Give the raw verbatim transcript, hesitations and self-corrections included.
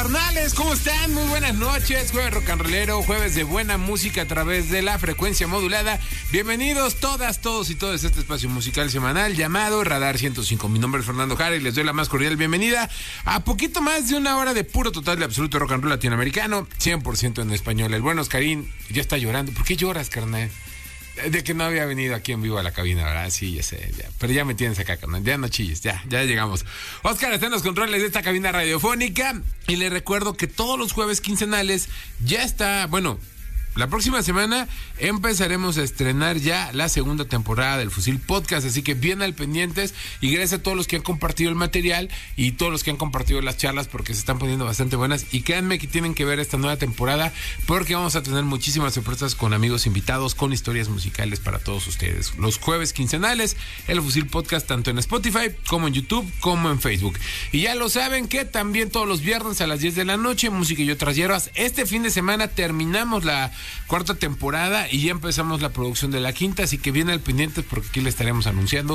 carnales, ¿cómo están? Muy buenas noches, jueves rock and rollero, jueves de buena música a través de la frecuencia modulada. Bienvenidos todas, todos y todas a este espacio musical semanal llamado Radar ciento cinco. Mi nombre es Fernando Jara y les doy la más cordial bienvenida a poquito más de una hora de puro total de absoluto rock and roll latinoamericano, cien por ciento en español. El buen Oscarín ya está llorando. ¿Por qué lloras, carnal? De que no había venido aquí en vivo a la cabina, ¿verdad? Sí, ya sé, ya. Pero ya me tienes acá, carnal. Ya no chilles, ya, ya llegamos. Oscar está en los controles de esta cabina radiofónica. Y le recuerdo que todos los jueves quincenales ya está, bueno, la próxima semana empezaremos a estrenar ya la segunda temporada del Fusil Podcast, así que bien al pendientes y gracias a todos los que han compartido el material y todos los que han compartido las charlas porque se están poniendo bastante buenas y créanme que tienen que ver esta nueva temporada porque vamos a tener muchísimas sorpresas con amigos invitados, con historias musicales para todos ustedes. Los jueves quincenales, el Fusil Podcast tanto en Spotify como en YouTube como en Facebook. Y ya lo saben que también todos los viernes a las diez de la noche, música y otras hierbas. Este fin de semana terminamos la cuarta temporada y ya empezamos la producción de la quinta, así que bien al pendiente porque aquí le estaremos anunciando